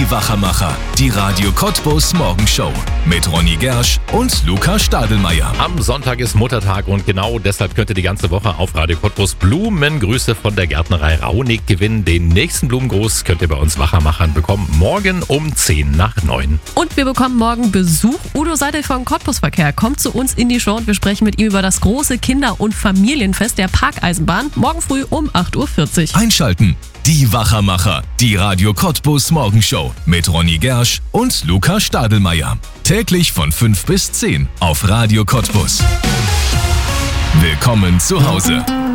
Die Wachermacher, die Radio Cottbus Morgenshow mit Ronny Gersch und Luca Stadelmeier. Am Sonntag ist Muttertag und genau deshalb könnt ihr die ganze Woche auf Radio Cottbus Blumengrüße von der Gärtnerei Raunig gewinnen. Den nächsten Blumengruß könnt ihr bei uns Wachermachern bekommen, morgen um 8:50. Und wir bekommen morgen Besuch. Udo Seidel vom Cottbus Verkehr kommt zu uns in die Show und wir sprechen mit ihm über das große Kinder- und Familienfest der Parkeisenbahn. Morgen früh um 8:40 Uhr. Einschalten. Die Wachermacher, die Radio Cottbus Morgenshow mit Ronny Gersch und Luca Stadelmeier. Täglich von 5 bis 10 auf Radio Cottbus. Willkommen zu Hause.